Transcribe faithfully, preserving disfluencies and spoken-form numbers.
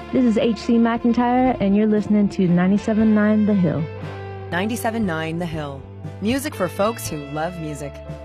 This is H C McIntyre, and you're listening to ninety-seven point nine The Hill. ninety-seven point nine The Hill. Music for folks who love music.